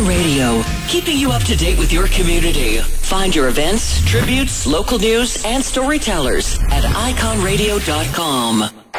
Icon Radio, keeping you up to date with your community. Find your events, tributes, local news, and storytellers at iconradio.com.